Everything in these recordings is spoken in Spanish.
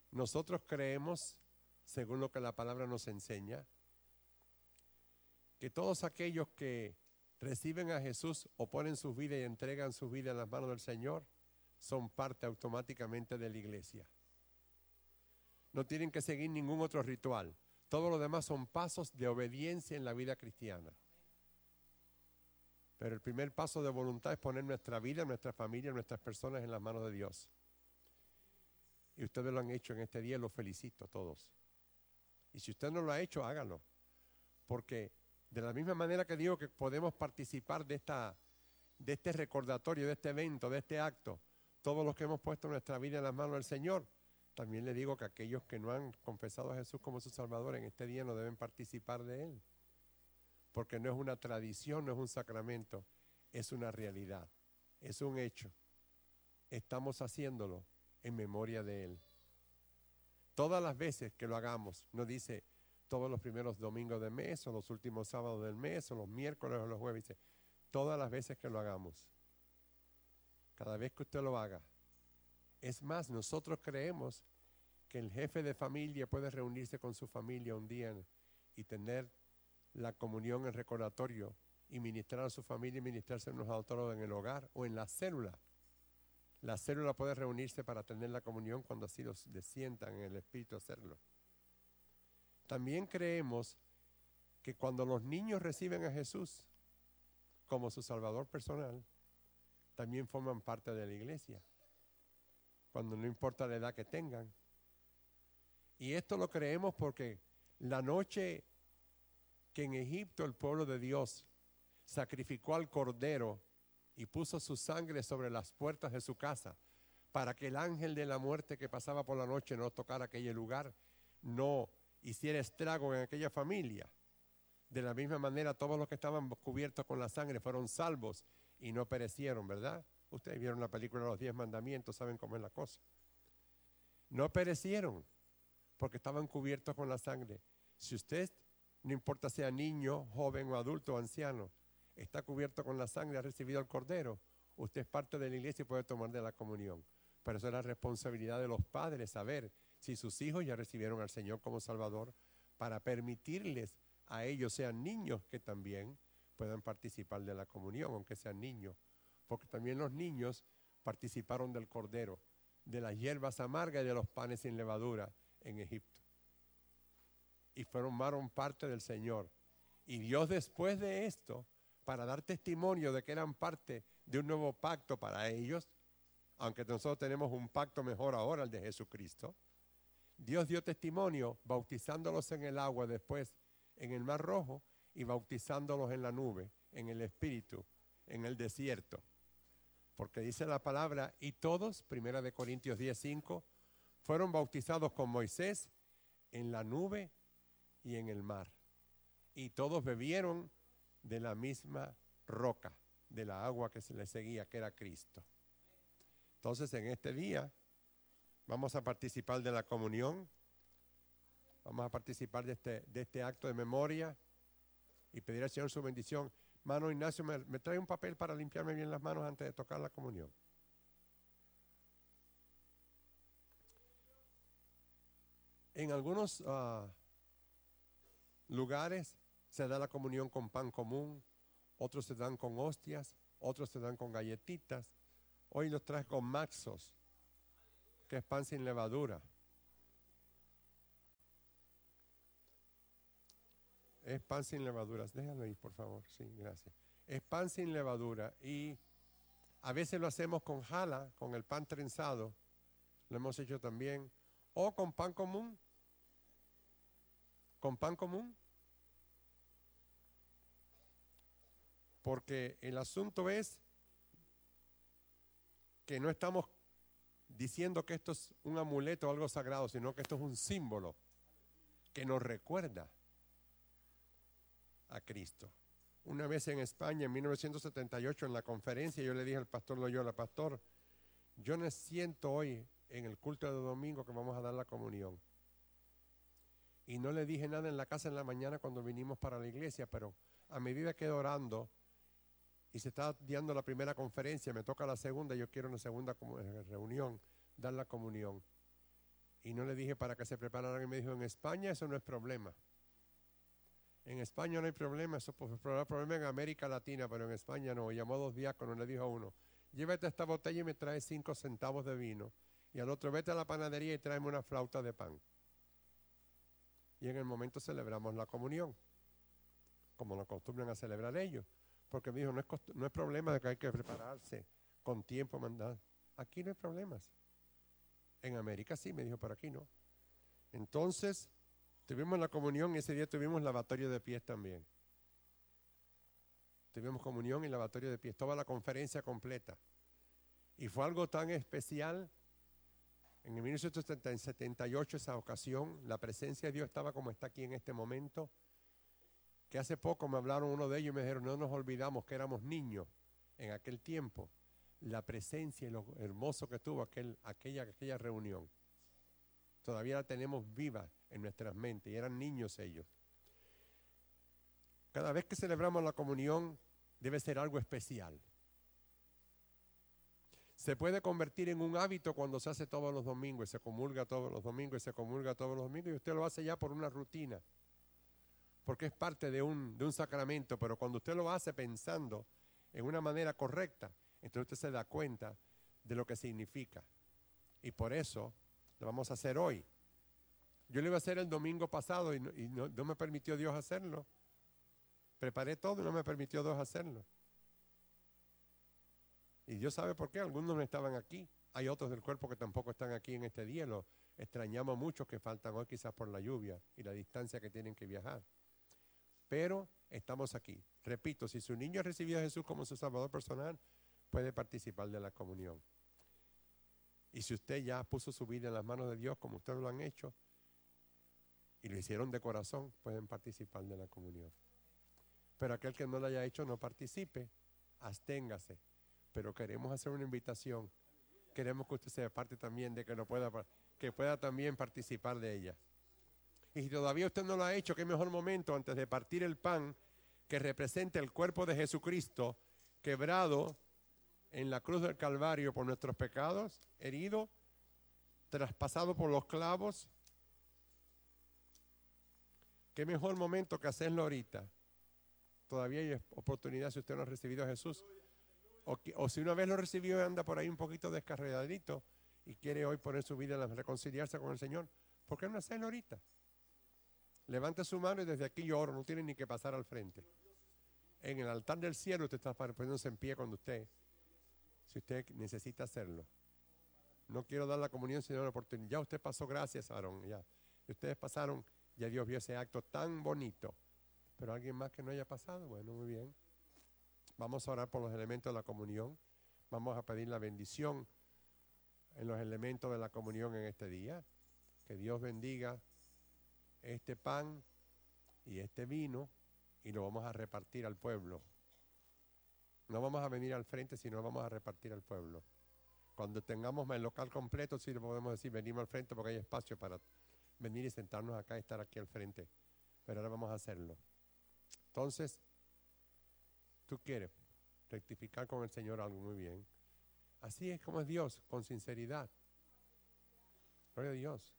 Nosotros creemos, según lo que la palabra nos enseña, que todos aquellos que reciben a Jesús o ponen sus vidas y entregan sus vidas en las manos del Señor, son parte automáticamente de la iglesia. No tienen que seguir ningún otro ritual. Todo lo demás son pasos de obediencia en la vida cristiana. Pero el primer paso de voluntad es poner nuestra vida, nuestra familia, nuestras personas en las manos de Dios. Y ustedes lo han hecho en este día, los felicito a todos. Y si usted no lo ha hecho, hágalo. Porque de la misma manera que digo que podemos participar de este recordatorio, de este evento, de este acto, todos los que hemos puesto nuestra vida en las manos del Señor, también le digo que aquellos que no han confesado a Jesús como su Salvador en este día no deben participar de Él. Porque no es una tradición, no es un sacramento, es una realidad, es un hecho. Estamos haciéndolo en memoria de Él. Todas las veces que lo hagamos, no dice todos los primeros domingos del mes, o los últimos sábados del mes, o los miércoles o los jueves, dice todas las veces que lo hagamos. Cada vez que usted lo haga. Es más, nosotros creemos que el jefe de familia puede reunirse con su familia un día y tener la comunión, el recordatorio, y ministrar a su familia y ministrarse unos a otros en el hogar o en la célula. La célula puede reunirse para tener la comunión cuando así los sientan en el espíritu hacerlo. También creemos que cuando los niños reciben a Jesús como su Salvador personal, también forman parte de la iglesia, cuando no importa la edad que tengan. Y esto lo creemos porque la noche que en Egipto el pueblo de Dios sacrificó al cordero y puso su sangre sobre las puertas de su casa para que el ángel de la muerte que pasaba por la noche no tocara aquel lugar, no hiciera estrago en aquella familia. De la misma manera, todos los que estaban cubiertos con la sangre fueron salvos y no perecieron, ¿verdad? Ustedes vieron la película Los 10 Mandamientos, saben cómo es la cosa. No perecieron porque estaban cubiertos con la sangre. Si usted, no importa sea niño, joven o adulto o anciano, está cubierto con la sangre, ha recibido el cordero, usted es parte de la iglesia y puede tomar de la comunión. Pero eso es la responsabilidad de los padres, saber si sus hijos ya recibieron al Señor como Salvador, para permitirles a ellos, sean niños, que también puedan participar de la comunión, aunque sean niños. Porque también los niños participaron del cordero, de las hierbas amargas y de los panes sin levadura en Egipto. Y formaron parte del Señor. Y Dios, después de esto, para dar testimonio de que eran parte de un nuevo pacto para ellos, aunque nosotros tenemos un pacto mejor ahora, el de Jesucristo, Dios dio testimonio bautizándolos en el agua, después en el Mar Rojo, y bautizándolos en la nube, en el Espíritu, en el desierto. Porque dice la palabra, y todos, 1 Corintios 10:5, fueron bautizados con Moisés en la nube y en el mar. Y todos bebieron de la misma roca, de la agua que se les seguía, que era Cristo. Entonces, en este día vamos a participar de la comunión, vamos a participar de este acto de memoria y pedir al Señor su bendición. Hermano Ignacio, ¿me trae un papel para limpiarme bien las manos antes de tocar la comunión? En algunos lugares se da la comunión con pan común, otros se dan con hostias, otros se dan con galletitas. Hoy los traje con maxos, que es pan sin levadura. Es pan sin levadura. Déjalo ahí, por favor. Sí, gracias. Es pan sin levadura. Y a veces lo hacemos con jala, con el pan trenzado. Lo hemos hecho también. O con pan común. Con pan común. Porque el asunto es que no estamos diciendo que esto es un amuleto o algo sagrado, sino que esto es un símbolo que nos recuerda a Cristo. Una vez en España, en 1978, en la conferencia, yo le dije al pastor Loyola, pastor, yo me siento hoy en el culto de domingo que vamos a dar la comunión. Y no le dije nada en la casa en la mañana cuando vinimos para la iglesia, pero a medida que he orando y se está dando la primera conferencia, me toca la segunda, yo quiero una segunda reunión, dar la comunión. Y no le dije para que se prepararan. Y me dijo, en España eso no es problema. En España no hay problema, eso es problema en América Latina, pero en España no. Llamó a 2 diáconos, le dijo a uno, llévate esta botella y me trae 5 centavos de vino. Y al otro, vete a la panadería y tráeme una flauta de pan. Y en el momento celebramos la comunión, como lo acostumbran a celebrar ellos. Porque me dijo, no es problema de que hay que prepararse con tiempo, mandar. Aquí no hay problemas. En América sí, me dijo, pero aquí no. Entonces, tuvimos la comunión y ese día tuvimos lavatorio de pies también. Tuvimos comunión y lavatorio de pies, toda la conferencia completa. Y fue algo tan especial. En 1978, esa ocasión, la presencia de Dios estaba como está aquí en este momento, que hace poco me hablaron uno de ellos y me dijeron, no nos olvidamos que éramos niños en aquel tiempo. La presencia y lo hermoso que tuvo aquella reunión. Todavía la tenemos viva en nuestras mentes y eran niños ellos. Cada vez que celebramos la comunión debe ser algo especial. Se puede convertir en un hábito cuando se hace todos los domingos, y se comulga todos los domingos, y se comulga todos los domingos, y usted lo hace ya por una rutina, porque es parte de un sacramento, pero cuando usted lo hace pensando en una manera correcta, entonces usted se da cuenta de lo que significa. Y por eso lo vamos a hacer hoy. Yo lo iba a hacer el domingo pasado y no me permitió Dios hacerlo. Preparé todo y no me permitió Dios hacerlo. Y Dios sabe por qué, algunos no estaban aquí. Hay otros del cuerpo que tampoco están aquí en este día. Lo extrañamos mucho que faltan hoy quizás por la lluvia y la distancia que tienen que viajar. Pero estamos aquí. Repito, si su niño ha recibido a Jesús como su Salvador personal, puede participar de la comunión. Y si usted ya puso su vida en las manos de Dios, como ustedes lo han hecho, y lo hicieron de corazón, pueden participar de la comunión. Pero aquel que no lo haya hecho, no participe, absténgase. Pero queremos hacer una invitación. Queremos que usted sea parte también de que pueda también participar de ella. Y si todavía usted no lo ha hecho, qué mejor momento antes de partir el pan que representa el cuerpo de Jesucristo quebrado en la cruz del Calvario por nuestros pecados, herido, traspasado por los clavos. Qué mejor momento que hacerlo ahorita. Todavía hay oportunidad si usted no ha recibido a Jesús. O si una vez lo recibió y anda por ahí un poquito descarriadito y quiere hoy poner su vida, reconciliarse con el Señor, ¿por qué no hacerlo ahorita? Levante su mano y desde aquí yo oro, no tiene ni que pasar al frente. En el altar del cielo usted está poniéndose en pie cuando usted, si usted necesita hacerlo. No quiero dar la comunión sino la oportunidad. Ya usted pasó, gracias Aarón, ya. Ustedes pasaron, ya Dios vio ese acto tan bonito. Pero alguien más que no haya pasado, bueno, muy bien. Vamos a orar por los elementos de la comunión. Vamos a pedir la bendición en los elementos de la comunión en este día. Que Dios bendiga este pan y este vino y lo vamos a repartir al pueblo. No vamos a venir al frente, sino vamos a repartir al pueblo. Cuando tengamos el local completo, sí le podemos decir, venimos al frente porque hay espacio para venir y sentarnos acá y estar aquí al frente. Pero ahora vamos a hacerlo. Entonces, tú quieres rectificar con el Señor algo, muy bien. Así es como es Dios, con sinceridad. Gloria a Dios.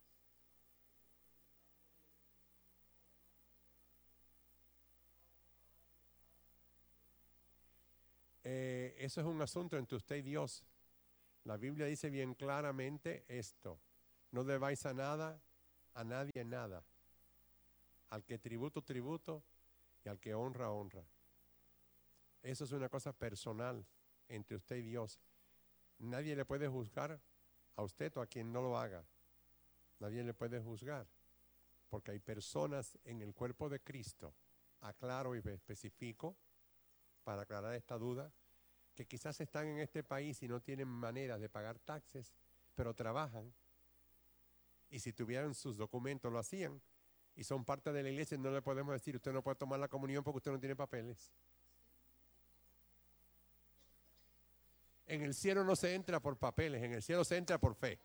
Eso es un asunto entre usted y Dios. La Biblia dice bien claramente esto. No debáis a nadie nada. Al que tributo, tributo, y al que honra, honra. Eso es una cosa personal entre usted y Dios. Nadie le puede juzgar a usted o a quien no lo haga. Nadie le puede juzgar. Porque hay personas en el cuerpo de Cristo, aclaro y especifico, para aclarar esta duda, que quizás están en este país y no tienen manera de pagar taxes, pero trabajan. Y si tuvieran sus documentos lo hacían. Y son parte de la iglesia, no le podemos decir, usted no puede tomar la comunión porque usted no tiene papeles. En el cielo no se entra por papeles, en el cielo se entra por fe.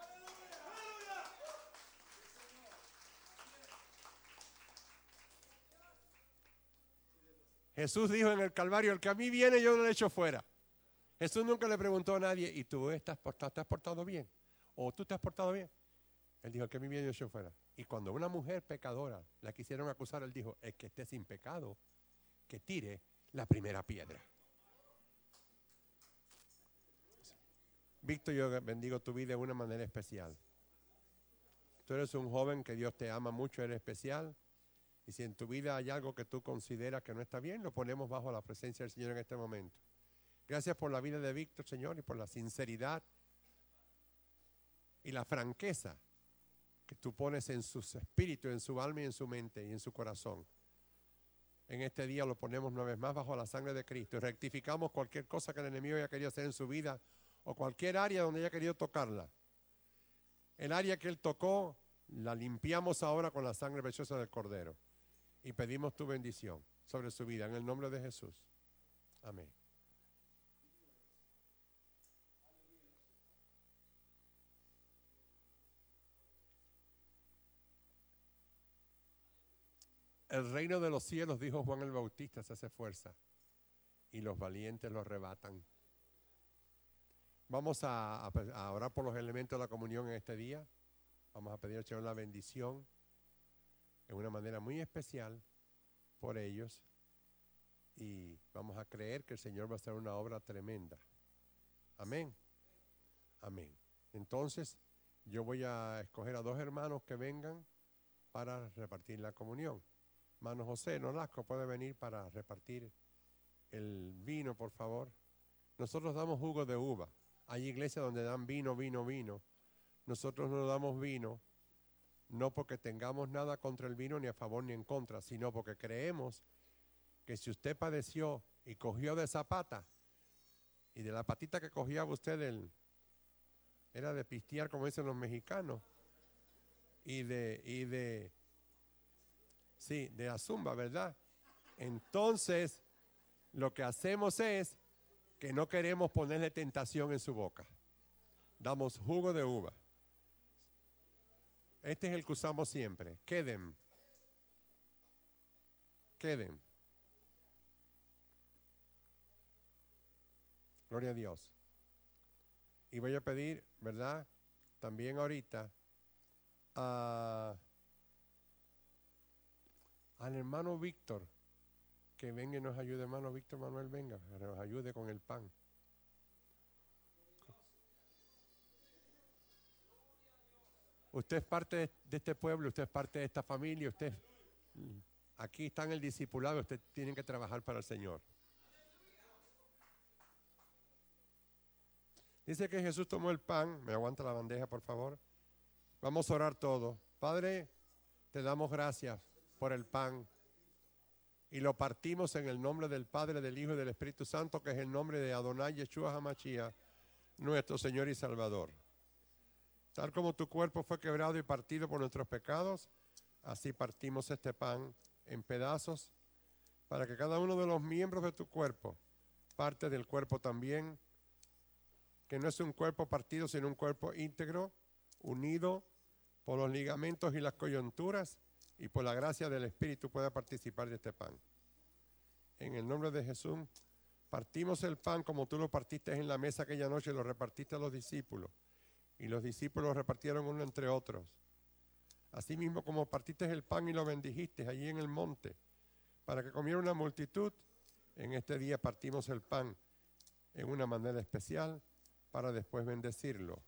Jesús dijo en el Calvario, el que a mí viene yo no lo echo fuera. Jesús nunca le preguntó a nadie, ¿y tú te has portado bien? ¿O tú te has portado bien? Él dijo, que mi bien yo fuera. Y cuando una mujer pecadora la quisieron acusar, él dijo, el que esté sin pecado, que tire la primera piedra. Víctor, yo bendigo tu vida de una manera especial. Tú eres un joven que Dios te ama mucho, eres especial. Y si en tu vida hay algo que tú consideras que no está bien, lo ponemos bajo la presencia del Señor en este momento. Gracias por la vida de Víctor, Señor, y por la sinceridad y la franqueza que tú pones en su espíritu, en su alma y en su mente y en su corazón. En este día lo ponemos una vez más bajo la sangre de Cristo y rectificamos cualquier cosa que el enemigo haya querido hacer en su vida o cualquier área donde haya querido tocarla. El área que él tocó, la limpiamos ahora con la sangre preciosa del Cordero y pedimos tu bendición sobre su vida en el nombre de Jesús. Amén. El reino de los cielos, dijo Juan el Bautista, se hace fuerza y los valientes lo arrebatan. Vamos a orar por los elementos de la comunión en este día. Vamos a pedir al Señor la bendición en una manera muy especial por ellos. Y vamos a creer que el Señor va a hacer una obra tremenda. Amén. Amén. Entonces, yo voy a escoger a 2 hermanos que vengan para repartir la comunión. Hermano José Nolasco puede venir para repartir el vino, por favor. Nosotros damos jugo de uva. Hay iglesias donde dan vino. Nosotros no damos vino, no porque tengamos nada contra el vino, ni a favor ni en contra, sino porque creemos que si usted padeció y cogió de esa pata, y de la patita que cogía usted, era de pistear, como dicen los mexicanos, y de la zumba, ¿verdad? Entonces, lo que hacemos es que no queremos ponerle tentación en su boca. Damos jugo de uva. Este es el que usamos siempre. Queden. Gloria a Dios. Y voy a pedir, ¿verdad? También ahorita al hermano Víctor que venga y nos ayude. Hermano Víctor Manuel, venga, que nos ayude con el pan. Usted es parte de este pueblo, usted es parte de esta familia, usted aquí está en el discipulado, usted tiene que trabajar para el Señor. Dice que Jesús tomó el pan, me aguanta la bandeja por favor. Vamos a orar todos. Padre, te damos gracias por el pan y lo partimos en el nombre del Padre, del Hijo y del Espíritu Santo, que es el nombre de Adonai Yeshua HaMashiach, nuestro Señor y Salvador. Tal como tu cuerpo fue quebrado y partido por nuestros pecados, así partimos este pan en pedazos para que cada uno de los miembros de tu cuerpo, parte del cuerpo también, que no es un cuerpo partido, sino un cuerpo íntegro, unido por los ligamentos y las coyunturas, y por la gracia del Espíritu pueda participar de este pan. En el nombre de Jesús, partimos el pan como tú lo partiste en la mesa aquella noche y lo repartiste a los discípulos. Y los discípulos lo repartieron uno entre otros. Asimismo, como partiste el pan y lo bendijiste allí en el monte, para que comiera una multitud, en este día partimos el pan en una manera especial para después bendecirlo.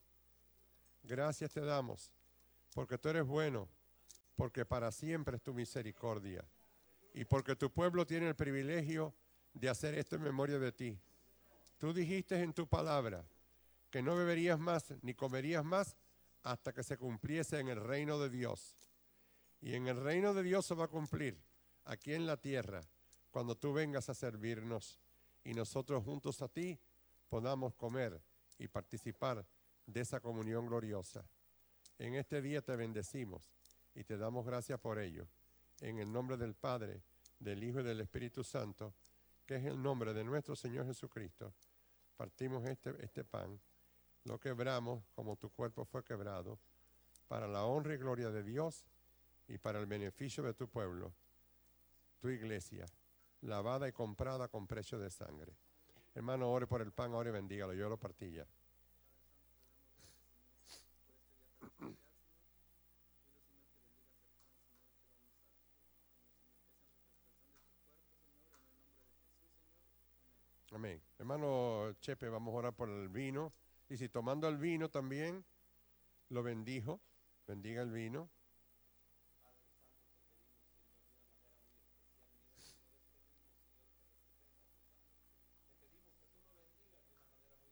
Gracias te damos, porque tú eres bueno, porque para siempre es tu misericordia, y porque tu pueblo tiene el privilegio de hacer esto en memoria de ti. Tú dijiste en tu palabra que no beberías más ni comerías más hasta que se cumpliese en el reino de Dios. Y en el reino de Dios se va a cumplir aquí en la tierra cuando tú vengas a servirnos y nosotros juntos a ti podamos comer y participar de esa comunión gloriosa. En este día te bendecimos y te damos gracias por ello. En el nombre del Padre, del Hijo y del Espíritu Santo, que es el nombre de nuestro Señor Jesucristo, partimos este pan, lo quebramos como tu cuerpo fue quebrado, para la honra y gloria de Dios y para el beneficio de tu pueblo, tu iglesia, lavada y comprada con precio de sangre. Hermano, ore por el pan, ore y bendígalo, yo lo partí ya. Amén. Hermano Chepe, vamos a orar por el vino. Y si tomando el vino también, lo bendijo. Bendiga el vino.